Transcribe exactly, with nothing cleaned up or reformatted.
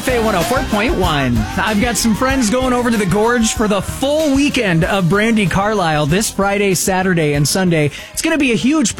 F A one oh four point one. I've got some friends going over to the Gorge for the full weekend of Brandy Carlisle this Friday, Saturday, and Sunday. It's going to be a huge